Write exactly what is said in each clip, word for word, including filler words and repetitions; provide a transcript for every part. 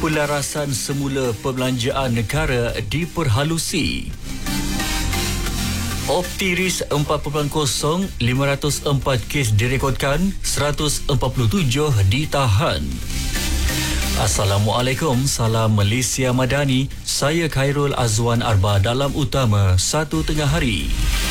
Pelarasan semula perbelanjaan negara diperhalusi. Optiris empat perpuluhan kosong, lima ratus empat kes direkodkan, seratus empat puluh tujuh ditahan. Assalamualaikum, salam Malaysia Madani. Saya Khairul Azwan Arba dalam utama satu tengah hari.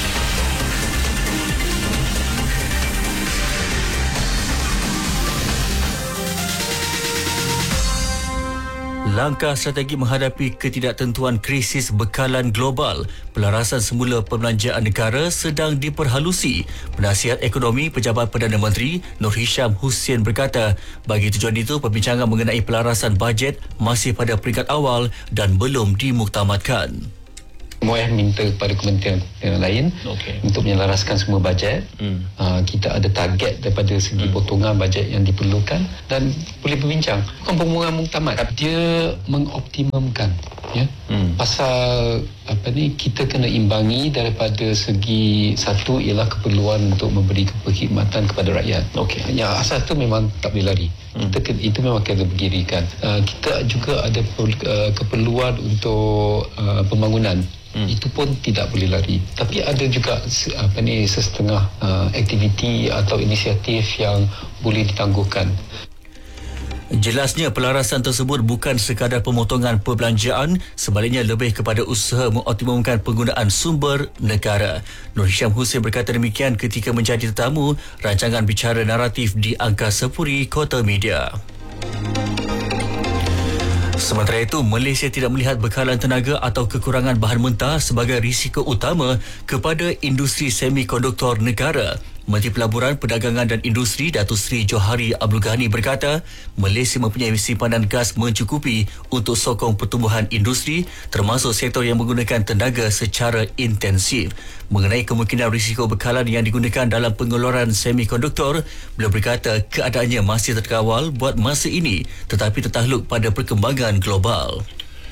Langkah strategi menghadapi ketidaktentuan krisis bekalan global. Pelarasan semula perbelanjaan negara sedang diperhalusi. Penasihat Ekonomi Pejabat Perdana Menteri Nur Hisham Hussein berkata, bagi tujuan itu perbincangan mengenai pelarasan bajet masih pada peringkat awal dan belum dimuktamadkan. M O F minta kepada kementerian yang lain okay. untuk menyelaraskan semua bajet. Hmm. Uh, kita ada target daripada segi hmm. potongan bajet yang diperlukan dan boleh berbincang. Bukan pengumuman muktamad, dia mengoptimumkan. Ya? Hmm. Pasal apa ni, kita kena imbangi daripada segi satu ialah keperluan untuk memberi perkhidmatan kepada rakyat. Okay. Yang asas tu memang tak boleh lari. Hmm. Kita, itu memang kena berdirikan. Uh, kita juga ada uh, keperluan untuk uh, pembangunan. Hmm. Itu pun tidak boleh lari. Tapi ada juga apa ni sesetengah uh, aktiviti atau inisiatif yang boleh ditangguhkan. Jelasnya pelarasan tersebut bukan sekadar pemotongan perbelanjaan, sebaliknya lebih kepada usaha mengoptimumkan penggunaan sumber negara. Nur Hisham Hussein berkata demikian ketika menjadi tetamu rancangan bicara naratif di Angkasa Puri Kota Media. Sementara itu, Malaysia tidak melihat bekalan tenaga atau kekurangan bahan mentah sebagai risiko utama kepada industri semikonduktor negara. Menteri Pelaburan, Perdagangan dan Industri Datuk Seri Johari Abdul Ghani berkata, Malaysia mempunyai simpanan gas mencukupi untuk sokong pertumbuhan industri termasuk sektor yang menggunakan tenaga secara intensif. Mengenai kemungkinan risiko bekalan yang digunakan dalam pengeluaran semikonduktor, beliau berkata keadaannya masih terkawal buat masa ini tetapi tertakluk pada perkembangan global.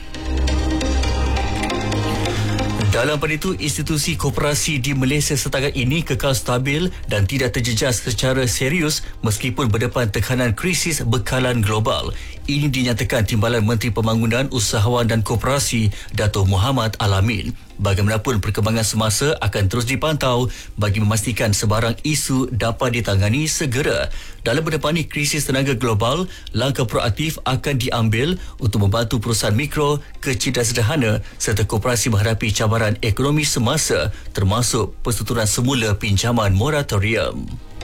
Dalam pada itu, institusi koperasi di Malaysia setakat ini kekal stabil dan tidak terjejas secara serius meskipun berdepan tekanan krisis bekalan global. Ini dinyatakan Timbalan Menteri Pembangunan, Usahawan dan Koperasi Dato' Muhammad Al-Amin. Bagaimanapun perkembangan semasa akan terus dipantau bagi memastikan sebarang isu dapat ditangani segera. Dalam mendepani krisis tenaga global, langkah proaktif akan diambil untuk membantu perusahaan mikro, kecil dan sederhana serta koperasi menghadapi cabaran ekonomi semasa termasuk persetujuan semula pinjaman moratorium.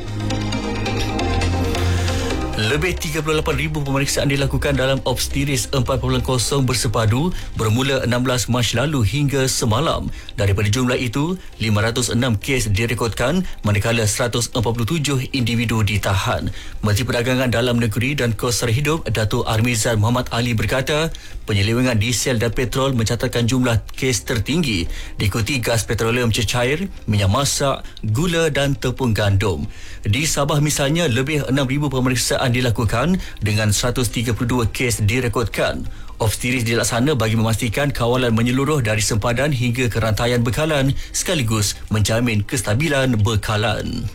Lebih tiga puluh lapan ribu pemeriksaan dilakukan dalam Optiris empat perpuluhan kosong bersepadu bermula enam belas Mac lalu hingga semalam. Daripada jumlah itu, lima ratus enam kes direkodkan manakala seratus empat puluh tujuh individu ditahan. Menteri Perdagangan Dalam Negeri dan Kos Sara Hidup Dato' Armizan Muhammad Ali berkata, penyelewengan diesel dan petrol mencatatkan jumlah kes tertinggi diikuti gas petroleum cecair, minyak masak, gula dan tepung gandum. Di Sabah misalnya, lebih enam ribu pemeriksaan dilakukan dengan seratus tiga puluh dua kes direkodkan. Optiris dilaksana bagi memastikan kawalan menyeluruh dari sempadan hingga ke rantaian bekalan sekaligus menjamin kestabilan bekalan.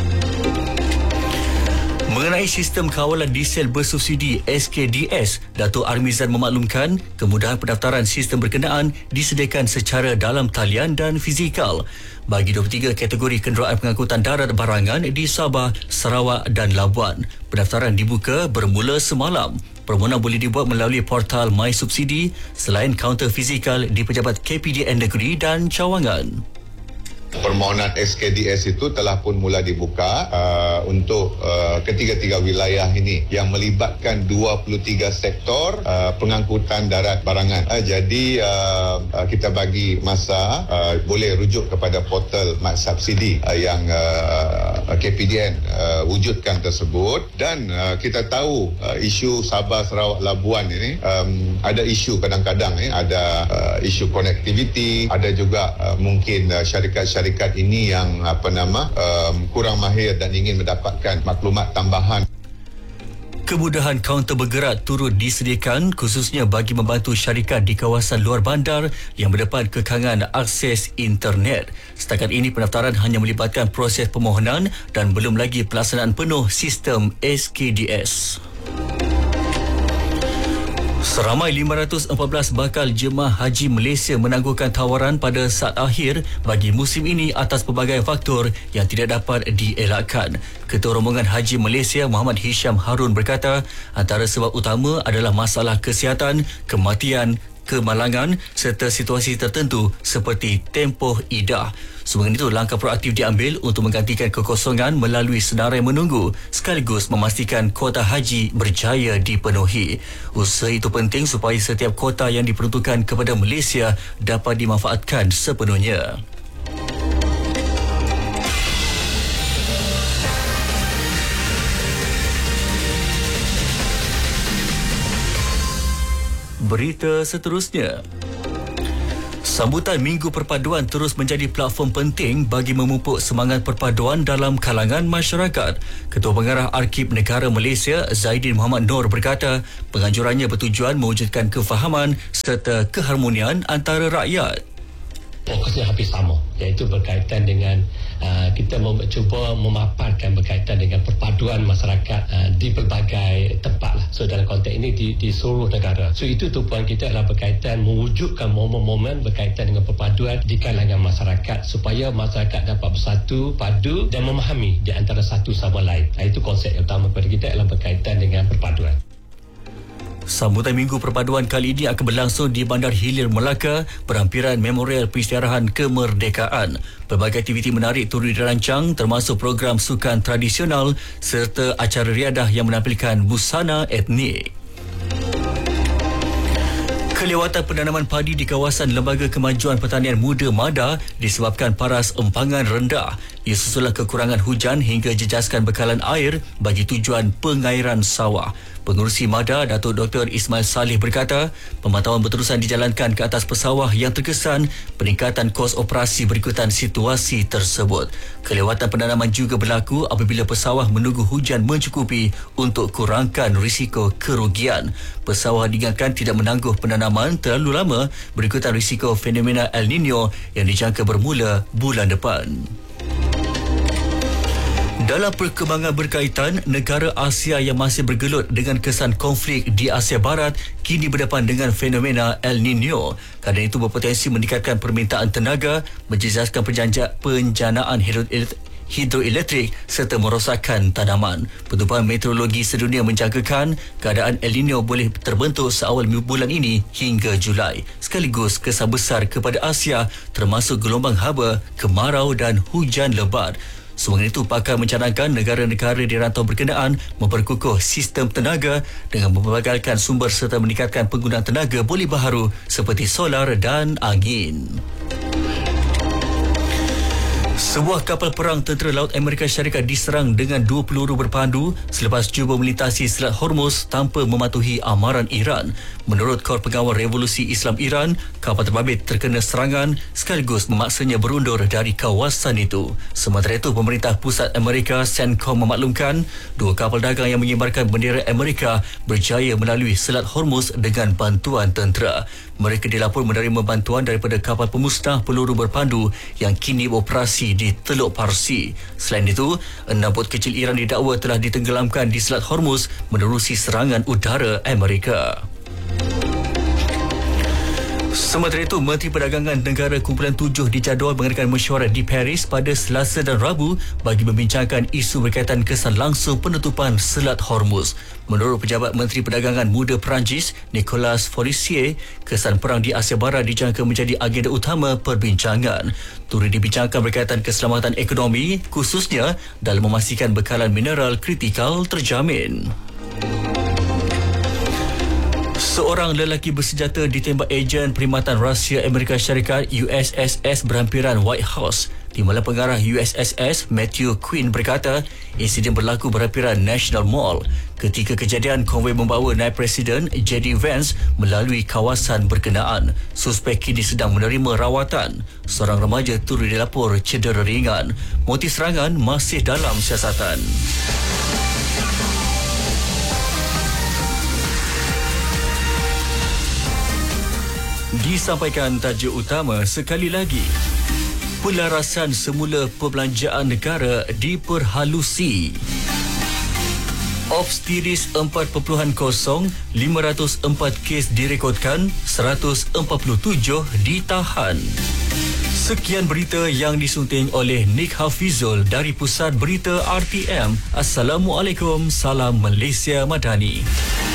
Mengenai sistem kawalan diesel bersubsidi S K D S, Dato' Armizan memaklumkan kemudahan pendaftaran sistem berkenaan disediakan secara dalam talian dan fizikal. Bagi dua puluh tiga kategori kenderaan pengangkutan darat barangan di Sabah, Sarawak dan Labuan, pendaftaran dibuka bermula semalam. Permohonan boleh dibuat melalui portal My Subsidi selain kaunter fizikal di pejabat K P D N Negeri dan Cawangan. Permohonan S K D S itu telah pun mula dibuka uh, untuk uh, ketiga-tiga wilayah ini yang melibatkan dua puluh tiga sektor uh, pengangkutan darat barangan. Uh, jadi uh, uh, kita bagi masa uh, boleh rujuk kepada portal My Subsidi uh, yang uh, K P D N uh, wujudkan tersebut dan uh, kita tahu uh, isu Sabah, Sarawak, Labuan ini um, ada isu kadang-kadang eh, ada uh, isu connectivity, ada juga uh, mungkin uh, syarikat-syarikat syarikat ini yang apa nama um, kurang mahir dan ingin mendapatkan maklumat tambahan. Kemudahan kaunter bergerak turut disediakan khususnya bagi membantu syarikat di kawasan luar bandar yang berdepan kekangan akses internet. Setakat ini pendaftaran hanya melibatkan proses permohonan dan belum lagi pelaksanaan penuh sistem S K D S. Seramai lima ratus empat belas bakal jemaah haji Malaysia menangguhkan tawaran pada saat akhir bagi musim ini atas pelbagai faktor yang tidak dapat dielakkan. Ketua Rombongan Haji Malaysia Muhammad Hisham Harun berkata, antara sebab utama adalah masalah kesihatan, kematian, kemalangan serta situasi tertentu seperti tempoh idah. Sebagai itu, langkah proaktif diambil untuk menggantikan kekosongan melalui senarai menunggu sekaligus memastikan kuota haji berjaya dipenuhi. Usaha itu penting supaya setiap kuota yang diperuntukkan kepada Malaysia dapat dimanfaatkan sepenuhnya. Berita seterusnya. Sambutan Minggu Perpaduan terus menjadi platform penting bagi memupuk semangat perpaduan dalam kalangan masyarakat. Ketua Pengarah Arkib Negara Malaysia Zaidin Muhammad Noor berkata, penganjurannya bertujuan mewujudkan kefahaman serta keharmonian antara rakyat. Fokusnya hampir sama, iaitu berkaitan dengan uh, kita mem- cuba memaparkan berkaitan dengan perpaduan masyarakat uh, di pelbagai tempat lah. So dalam konteks ini di, di seluruh negara. So itu tujuan kita adalah berkaitan mewujudkan momen-momen berkaitan dengan perpaduan di kalangan masyarakat supaya masyarakat dapat bersatu, padu dan memahami di antara satu sama lain. Uh, itu konsep yang utama kepada kita adalah berkaitan dengan perpaduan. Sambutan Minggu Perpaduan kali ini akan berlangsung di Bandar Hilir Melaka, berhampiran Memorial Peristiarahan Kemerdekaan. Pelbagai aktiviti menarik turut dirancang termasuk program sukan tradisional serta acara riadah yang menampilkan busana etnik. Kelewatan penanaman padi di kawasan Lembaga Kemajuan Pertanian Muda MADA disebabkan paras empangan rendah. Ia susulah kekurangan hujan hingga jejaskan bekalan air bagi tujuan pengairan sawah. Pengerusi MADA, Datuk Doktor Ismail Saleh berkata, pemantauan berterusan dijalankan ke atas pesawah yang terkesan peningkatan kos operasi berikutan situasi tersebut. Kelewatan penanaman juga berlaku apabila pesawah menunggu hujan mencukupi untuk kurangkan risiko kerugian. Pesawah diingatkan tidak menangguh penanaman terlalu lama berikutan risiko fenomena El Nino yang dijangka bermula bulan depan. Dalam perkembangan berkaitan, negara Asia yang masih bergelut dengan kesan konflik di Asia Barat kini berdepan dengan fenomena El Nino. Kerana itu berpotensi meningkatkan permintaan tenaga, menjejaskan penjanja, penjanaan hidroelektrik serta merosakkan tanaman. Pertubuhan Meteorologi Sedunia menjangkakan keadaan El Nino boleh terbentuk seawal bulan ini hingga Julai. Sekaligus kesan besar kepada Asia termasuk gelombang haba, kemarau dan hujan lebat. Sebagai itu, pakar mencadangkan negara-negara di rantau berkenaan memperkukuh sistem tenaga dengan memperbagalkan sumber serta meningkatkan penggunaan tenaga boleh baharu seperti solar dan angin. Sebuah kapal perang tentera laut Amerika Syarikat diserang dengan dua peluru berpandu selepas cuba melintasi Selat Hormuz tanpa mematuhi amaran Iran. Menurut Kor Pengawal Revolusi Islam Iran, kapal terbabit terkena serangan sekaligus memaksanya berundur dari kawasan itu. Sementara itu, pemerintah pusat Amerika CENTCOM memaklumkan dua kapal dagang yang mengibarkan bendera Amerika berjaya melalui Selat Hormuz dengan bantuan tentera. Mereka dilaporkan menerima bantuan daripada kapal pemusnah peluru berpandu yang kini beroperasi di Teluk Parsi. Selain itu, enam bot kecil Iran didakwa telah ditenggelamkan di Selat Hormuz menerusi serangan udara Amerika. Sementara itu, Menteri Perdagangan Negara Kumpulan Tujuh dijadual mengadakan mesyuarat di Paris pada Selasa dan Rabu bagi membincangkan isu berkaitan kesan langsung penutupan Selat Hormuz. Menurut Pejabat Menteri Perdagangan Muda Perancis, Nicolas Forissier, kesan perang di Asia Barat dijangka menjadi agenda utama perbincangan. Turut dibincangkan berkaitan keselamatan ekonomi, khususnya dalam memastikan bekalan mineral kritikal terjamin. Seorang lelaki bersenjata ditembak ejen perkhidmatan rahsia Amerika Syarikat U S S S berhampiran White House. Timbalan Pengarah U S S S Matthew Quinn berkata, insiden berlaku berhampiran National Mall. Ketika kejadian, konvoi membawa naib Presiden J D Vance melalui kawasan berkenaan. Suspek kini sedang menerima rawatan. Seorang remaja turut dilapor cedera ringan. Motif serangan masih dalam siasatan. Disampaikan tajuk utama sekali lagi. Pelarasan semula perbelanjaan negara diperhalusi. Ops Tiris empat titik kosong, lima ratus empat kes direkodkan, seratus empat puluh tujuh ditahan. Sekian berita yang disunting oleh Nick Hafizul dari Pusat Berita R T M. Assalamualaikum, salam Malaysia Madani.